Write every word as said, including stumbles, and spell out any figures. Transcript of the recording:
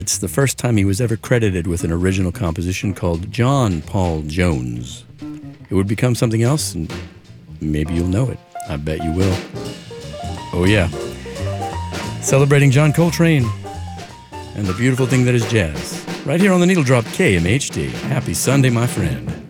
It's the first time he was ever credited with an original composition called John Paul Jones. It would become something else, and maybe you'll know it. I bet you will. Oh yeah. Celebrating John Coltrane and the beautiful thing that is jazz. Right here on the Needle Drop K M H D. Happy Sunday, my friend.